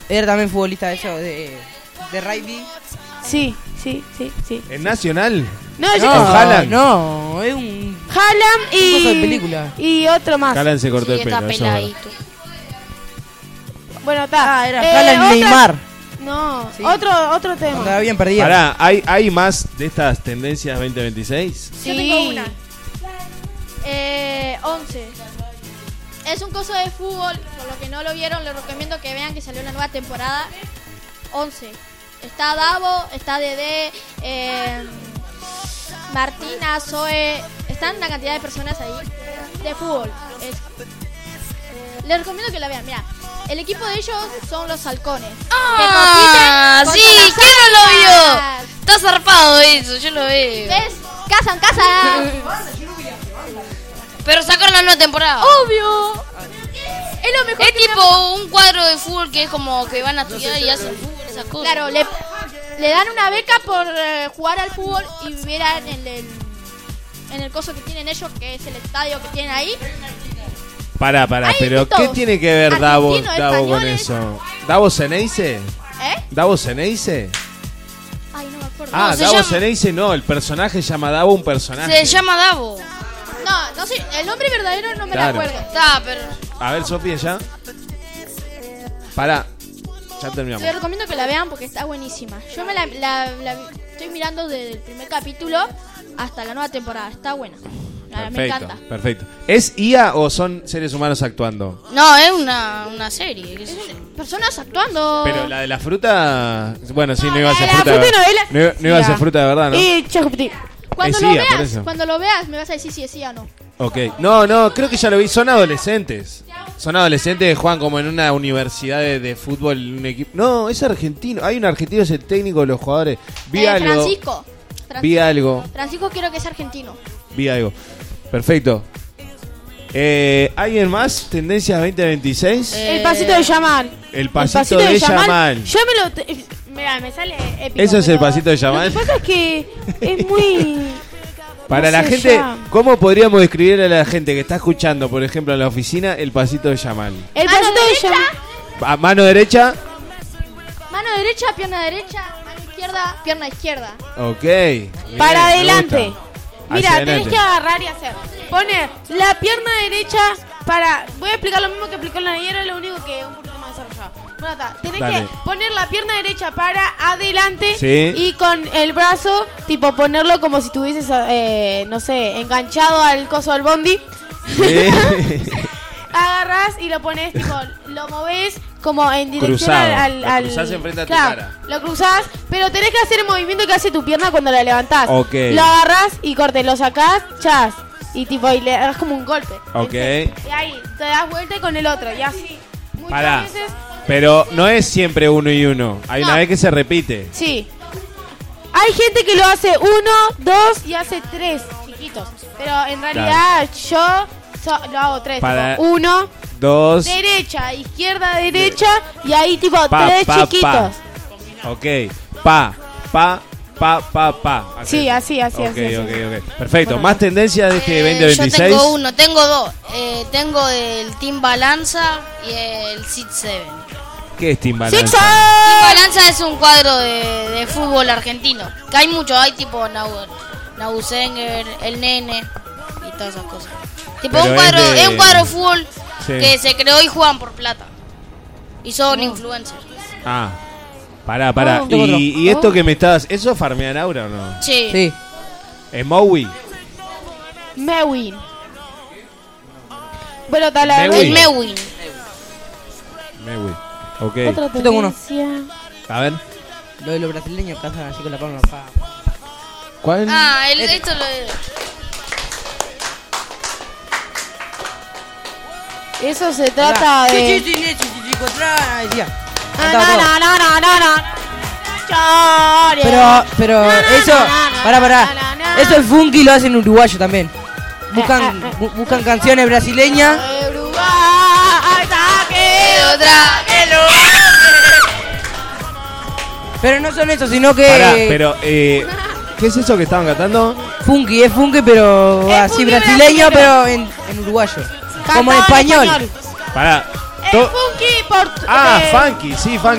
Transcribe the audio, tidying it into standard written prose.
era también futbolista eso de rugby. Sí. ¿En Nacional? No, ¿Con Haaland? No, es un Haaland y... cosa de película. Y otro más. Haaland se cortó el pelo. Está eso es verdad. peladito. Bueno, está. Era Haaland y Neymar. No, Sí. otro tema. Cuando habían perdido. Pará, ¿hay más de estas tendencias 2026? Sí. Yo tengo una. 11. Es un coso de fútbol, por lo que no lo vieron, les recomiendo que vean que salió una nueva temporada. 11. Está Davo, está Dede, Martina, Zoe. Están una cantidad de personas ahí de fútbol. Les recomiendo que la vean. Mira, el equipo de ellos son los halcones. Ah, Que sí, compiten contra ¿quién no lo vio? las- Está zarpado eso, yo lo veo. ¿Ves? Cazan. Pero sacaron la nueva temporada. Obvio. Es lo mejor. Es tipo un cuadro de fútbol que es como que van a estudiar y hacen fútbol, esas cosas. Claro, le dan una beca por jugar al fútbol y vivir en el coso que tienen ellos, que es el estadio que tienen ahí. Pará, Hay pero mitos ¿qué tiene que ver Davo con argentinos, eso? ¿Davo Ceneice? ¿Eh? ¿Davo Ceneice? Ay, no me acuerdo. Ah, se Davo llama- Ceneice no, el personaje se llama Davo, un personaje. Se llama Davo. No sé, el nombre verdadero no me Claro. lo acuerdo. Está, pero... A ver, Sofía, ya. Pará, ya terminamos. Les recomiendo que la vean porque está buenísima. Yo me la estoy mirando desde el primer capítulo hasta la nueva temporada. Está buena. Me encanta. Perfecto. ¿Es IA o son seres humanos actuando? No, es una serie, qué sé yo. Personas actuando. Pero la de la fruta... Bueno, sí, no iba a ser la fruta. fruta no es la- No iba a ser fruta de verdad, ¿no? Y Chacupitín. Cuando es lo IA, por veas, eso. cuando lo veas me vas a decir si es IA o no. Ok. No, creo que ya lo vi. Son adolescentes. Son adolescentes que juegan como en una universidad de fútbol, un equipo. No, es argentino. Hay un argentino, es el técnico de los jugadores. Vi algo. Francisco. Vi algo. Francisco quiero que es argentino. Vi algo. Perfecto. ¿Alguien más? ¿Tendencias 2026? El pasito de Yamal. El pasito de Yamal. Yo me lo... Mirá, me sale épico. ¿Eso es el pero pasito de Yamal? Lo que pasa es que es muy... Para no la sé, gente, ya. ¿cómo podríamos describir a la gente que está escuchando, por ejemplo, en la oficina, el pasito de Yamal? El Mano pasito de derecha. Yamal... A mano derecha. Mano derecha, mano izquierda, pierna izquierda. Ok. Bien, Para me adelante. gusta. Mira, Hacia tenés adelante. que agarrar y hacer. Poner la pierna derecha para... Voy a explicar lo mismo que explicó la Nayera, lo único que un poquito más desarrollado. Bueno, está. Tenés Dale. que poner la pierna derecha para adelante Sí. y con el brazo, tipo, ponerlo como si estuvieses, no sé, enganchado al coso del bondi. Sí. Agarrás y lo pones, tipo, lo movés como en dirección Cruzado. al... Lo cruzás enfrente a tu claro, cara. lo cruzás, pero tenés que hacer el movimiento que hace tu pierna cuando la levantás. Ok. Lo agarrás y corte, lo sacás, chas. Y tipo, y le das como un golpe. Ok. Y ahí, te das vuelta y con el otro, y así. Muchas Pará. veces, Pero no es siempre uno y uno. Hay una No. vez que se repite. sí. Hay gente que lo hace 1, 2 y hace 3 chiquitos. Pero en realidad yo lo hago 3. Para- 1, Dos. derecha, izquierda, derecha. Y ahí tipo Pa, 3 pa, chiquitos. pa. Ok. Pa. Así. Sí, así. Ok. Perfecto. ¿Más tendencias de este 2026? Yo tengo uno, tengo dos. Tengo el Team Balanza y el Sit 7. ¿Qué es Team Balanza? ¡Six! Team Balanza es un cuadro de fútbol argentino. Que hay muchos, hay tipo Nausenger, el Nene y todas esas cosas. Tipo Pero es un cuadro de fútbol Sí. que se creó y juegan por plata. Y son influencers. Ah. Pará. Oh. ¿Y esto que me estás... ¿Eso farmean aura o no? Sí. Sí. ¿Es Mowi? Mewin. Bueno, está la Mewin. El Mewin. Mewi. Ok. otra Yo tengo uno. tendencia. A ver. Lo de los brasileños que hacen así con la palma. Pa. ¿Cuál? Ah, esto lo Eso se trata de... Pero eso, pará. Eso es funky y lo hacen uruguayo también. Buscan canciones brasileñas. Pero no son eso, sino que Pará, pero... ¿qué es eso que estaban cantando? funky, es funky, pero Es así funky brasileño, brasileño. pero en uruguayo. Como en Cantado español. Pará. Es funky por... Ah, funky, sí, funky.